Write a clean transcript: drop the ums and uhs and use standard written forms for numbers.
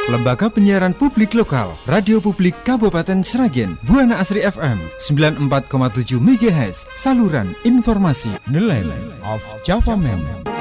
Lembaga Penyiaran Publik Lokal, Radio Publik Kabupaten Sragen, Buana Asri FM 94,7 MHz, saluran informasi. The Land of Java Man.